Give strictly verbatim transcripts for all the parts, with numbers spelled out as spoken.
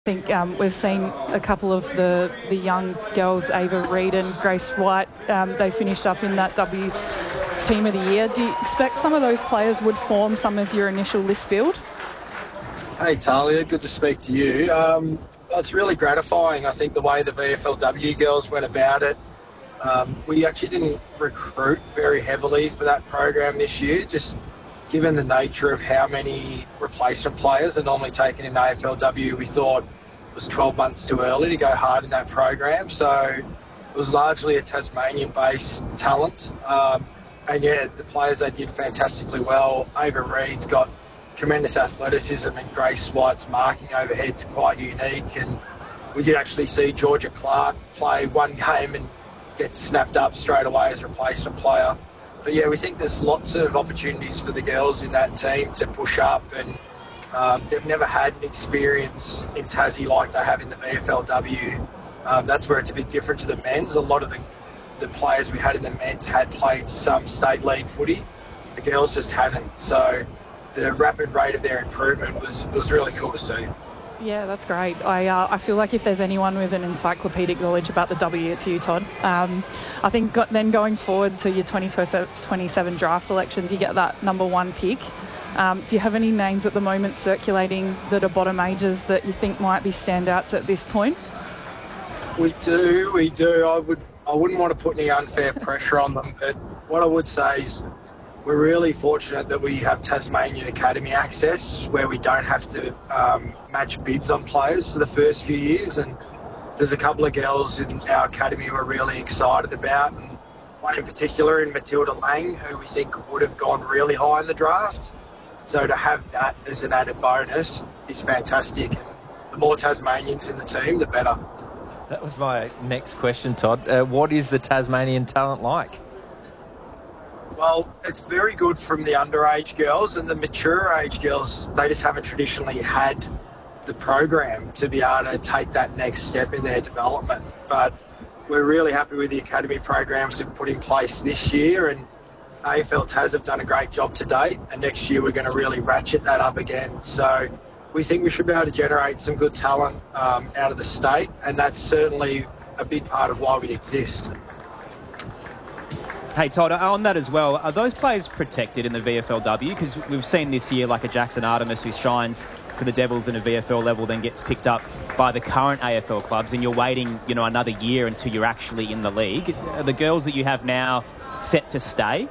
think um, we've seen a couple of the, the young girls, Ava Reid and Grace White, um, they finished up in that W Team of the Year. Do you expect some of those players would form some of your initial list build? Hey Talia, good to speak to you. Um, it's really gratifying, I think, the way the V F L W girls went about it. Um, we actually didn't recruit very heavily for that program this year, just given the nature of how many replacement players are normally taken in A F L W. We thought it was twelve months too early to go hard in that program, so it was largely a Tasmanian-based talent. Um, and yeah, the players, they did fantastically well. Ava Reid's got tremendous athleticism, and Grace White's marking overhead's quite unique. And we did actually see Georgia Clark play one game and get snapped up straight away as a replacement player. But yeah, we think there's lots of opportunities for the girls in that team to push up, and um, they've never had an experience in Tassie like they have in the V F L W. Um, that's where it's a bit different to the men's. A lot of the, the players we had in the men's had played some state league footy. The girls just hadn't. So the rapid rate of their improvement was, was really cool to see. Yeah, that's great. I uh, I feel like if there's anyone with an encyclopedic knowledge about the W, it's you, Todd. Um, I think go- then going forward to your twenty twenty-seven draft selections, you get that number one pick. Um, do you have any names at the moment circulating that are bottom ages that you think might be standouts at this point? We do, we do. I would, I wouldn't want to put any unfair pressure on them, but what I would say is we're really fortunate that we have Tasmanian Academy access, where we don't have to um, match bids on players for the first few years. And there's a couple of girls in our academy we're really excited about, and one in particular in Matilda Lang, who we think would have gone really high in the draft. So to have that as an added bonus is fantastic. And the more Tasmanians in the team, the better. That was my next question, Todd. Uh, what is the Tasmanian talent like? Well, it's very good from the underage girls, and the mature age girls, they just haven't traditionally had the program to be able to take that next step in their development. But we're really happy with the academy programs we've put in place this year, and A F L Tas have done a great job to date, and next year we're going to really ratchet that up again. So we think we should be able to generate some good talent um, out of the state, and that's certainly a big part of why we exist. Hey, Todd, on that as well, are those players protected in the V F L W? Because we've seen this year, like a Jackson Artemis who shines for the Devils in a V F L level, then gets picked up by the current A F L clubs, and you're waiting, you know, another year until you're actually in the league. Are the girls that you have now set to stay?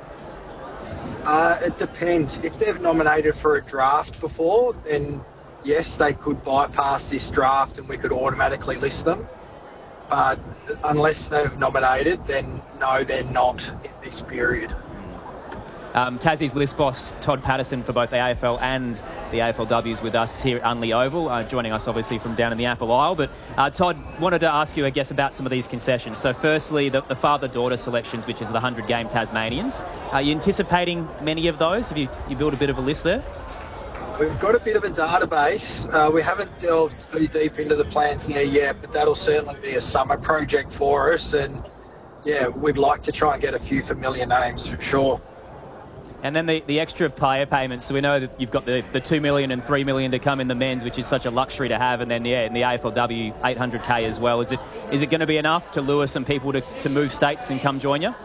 Uh, it depends. If they've nominated for a draft before, then yes, they could bypass this draft and we could automatically list them. But unless they've nominated, then no, they're not in this period. Um, Tassie's list boss, Todd Patterson, for both the A F L and the A F L W is with us here at Unley Oval, uh, joining us obviously from down in the Apple Isle. But uh, Todd, wanted to ask you, I guess, about some of these concessions. So firstly, the, the father-daughter selections, which is the one hundred game Tasmanians. Are you anticipating many of those? Have you, you built a bit of a list there? We've got a bit of a database. Uh, we haven't delved too deep into the plans there yet, but that'll certainly be a summer project for us. And yeah, we'd like to try and get a few familiar names for sure. And then the, the extra player payments. So we know that you've got the, the two million and three million to come in the men's, which is such a luxury to have. And then, yeah, in the A F L W, eight hundred K as well. Is it is it going to be enough to lure some people to, to move states and come join you?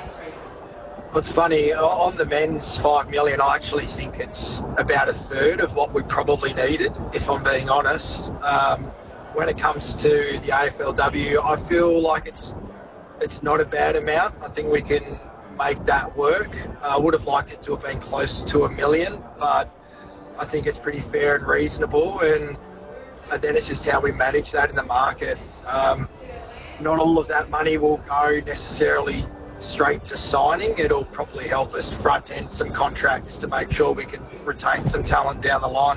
It's funny, on the men's five million, I actually think it's about a third of what we probably needed, if I'm being honest. Um, when it comes to the A F L W, I feel like it's it's not a bad amount. I think we can make that work. I would have liked it to have been close to a million, but I think it's pretty fair and reasonable, and then it's just how we manage that in the market. Um, not all of that money will go necessarily straight to signing. It'll probably help us front end some contracts to make sure we can retain some talent down the line.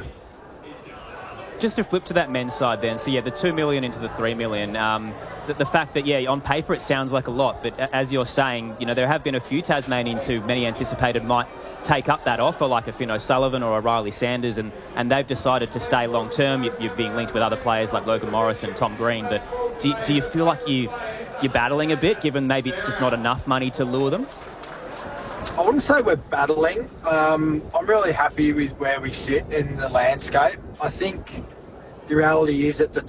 Just to flip to that men's side then, so yeah, the two million into the three million, um, the, the fact that, yeah, on paper it sounds like a lot, but as you're saying, you know, there have been a few Tasmanians who many anticipated might take up that offer, like a Finn O'Sullivan or a Riley Sanders, and, and they've decided to stay long term. You, you're being linked with other players like Logan Morris and Tom Green, but do you, do you feel like you, you're battling a bit, given maybe it's just not enough money to lure them? I wouldn't say we're battling. Um, I'm really happy with where we sit in the landscape. I think the reality is at the